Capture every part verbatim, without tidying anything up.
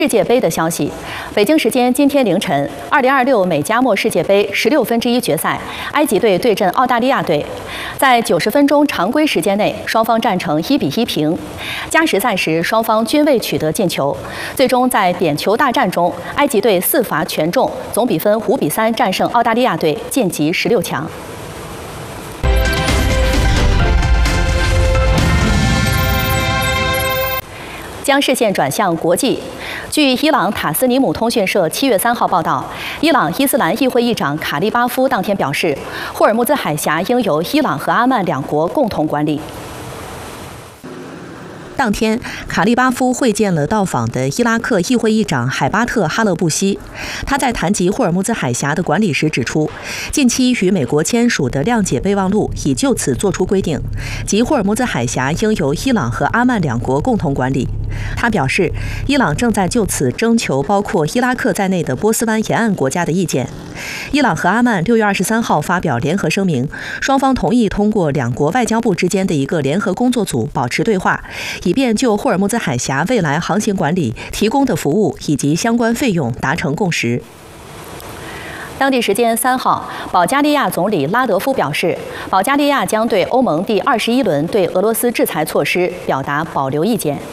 世界杯的消息，北京时间今天凌晨，二零二六美加墨世界杯十六分之一决赛，埃及队对阵澳大利亚队。在九十分钟常规时间内，双方战成一比一平。加时赛时，双方均未取得进球。最终在点球大战中，埃及队四罚全中，总比分五比三战胜澳大利亚队，晋级十六强。 将视线转向国际。据伊朗塔斯尼姆通讯社七月三号报道，伊朗伊斯兰议会议长卡利巴夫当天表示，霍尔木兹海峡应由伊朗和阿曼两国共同管理。 当天，卡利巴夫会见了到访的伊拉克议会议长海巴特·哈勒布西。他在谈及霍尔木兹海峡的管理时指出，近期与美国签署的谅解备忘录已就此作出规定，即霍尔木兹海峡应由伊朗和阿曼两国共同管理。他表示，伊朗正在就此征求包括伊拉克在内的波斯湾沿岸国家的意见。伊朗和阿曼六月二十三号发表联合声明，双方同意通过两国外交部之间的一个联合工作组保持对话，以便就霍尔木兹海峡未来航行管理提供的服务以及相关费用达成共识。当地时间三号，保加利亚总理拉德夫表示，保加利亚将对欧盟第二十一轮对俄罗斯制裁措施表达保留意见。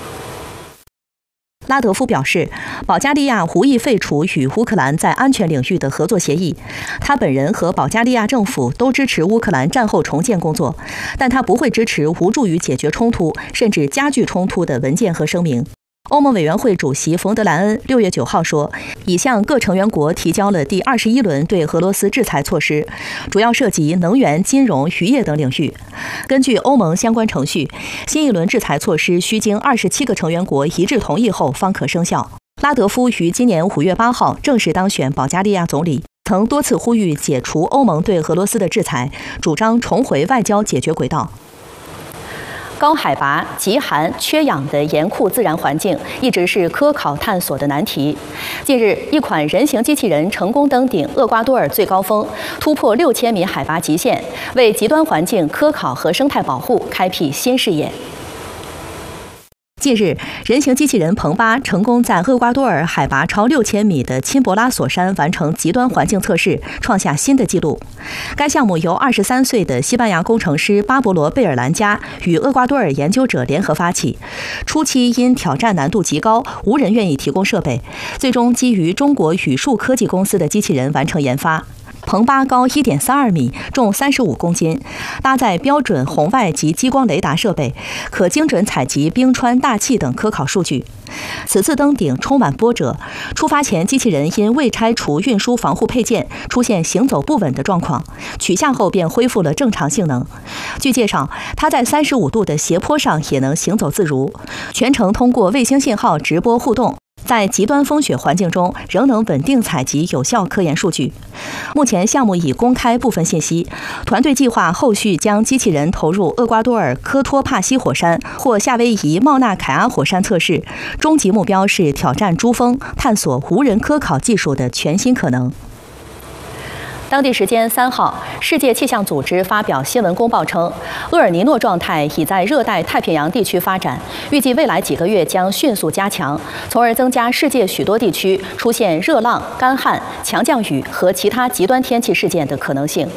拉德夫表示，保加利亚无意废除与乌克兰在安全领域的合作协议。他本人和保加利亚政府都支持乌克兰战后重建工作，但他不会支持无助于解决冲突甚至加剧冲突的文件和声明。 欧盟委员会主席冯德莱恩六月九号说，已向各成员国提交了第二十一轮对俄罗斯制裁措施，主要涉及能源、金融、渔业等领域。根据欧盟相关程序，新一轮制裁措施需经二十七个成员国一致同意后方可生效。拉德夫于今年五月八号正式当选保加利亚总理，曾多次呼吁解除欧盟对俄罗斯的制裁，主张重回外交解决轨道。 高海拔、极寒、缺氧的严酷自然环境一直是科考探索的难题。近日，一款人形机器人成功登顶厄瓜多尔最高峰，突破六千米海拔极限，为极端环境科考和生态保护开辟新视野。 近日，人形机器人彭巴成功在厄瓜多尔海拔超六千米的钦博拉索山完成极端环境测试，创下新的纪录。该项目由二十三岁的西班牙工程师巴勃罗·贝尔兰加与厄瓜多尔研究者联合发起。初期因挑战难度极高，无人愿意提供设备，最终基于中国宇树科技公司的机器人完成研发。 彭巴高 一点三二米，重三十五公斤，搭载标准红外及激光雷达设备，可精准采集冰川、大气等科考数据。此次登顶充满波折，出发前机器人因未拆除运输防护配件，出现行走不稳的状况，取下后便恢复了正常性能。据介绍，它在三十五度的斜坡上也能行走自如，全程通过卫星信号直播互动。 在极端风雪环境中，仍能稳定采集有效科研数据。目前项目已公开部分信息，团队计划后续将机器人投入厄瓜多尔科托帕西火山或夏威夷茂纳凯阿火山测试，终极目标是挑战珠峰，探索无人科考技术的全新可能。 当地时间三号，世界气象组织发表新闻公报称，厄尔尼诺状态已在热带太平洋地区发展，预计未来几个月将迅速加强，从而增加世界许多地区出现热浪、干旱、强降雨和其他极端天气事件的可能性。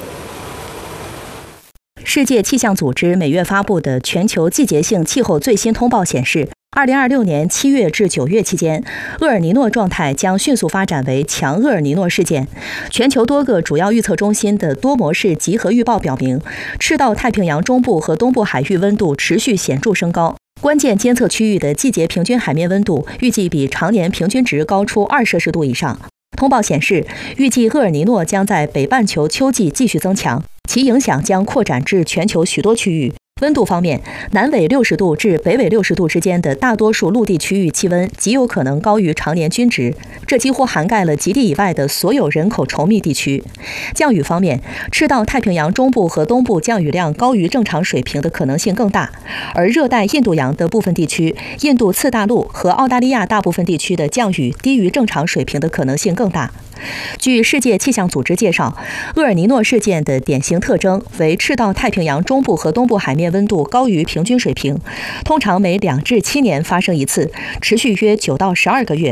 世界气象组织每月发布的全球季节性气候最新通报显示， 二零二六年七月至九月期间，厄尔尼诺状态将迅速发展为强厄尔尼诺事件。全球多个主要预测中心的多模式集合预报表明，赤道太平洋中部和东部海域温度持续显著升高。关键监测区域的季节平均海面温度预计比常年平均值高出二摄氏度以上。通报显示，预计厄尔尼诺将在北半球秋季继续增强，其影响将扩展至全球许多区域。 温度方面，南纬六十度至北纬六十度之间的大多数陆地区域气温极有可能高于常年均值，这几乎涵盖了极地以外的所有人口稠密地区。降雨方面，赤道太平洋中部和东部降雨量高于正常水平的可能性更大，而热带印度洋的部分地区、印度次大陆和澳大利亚大部分地区的降雨低于正常水平的可能性更大。据世界气象组织介绍，厄尔尼诺事件的典型特征为赤道太平洋中部和东部海面温度高于平均水平，通常每两至七年发生一次，持续约九到十二个月。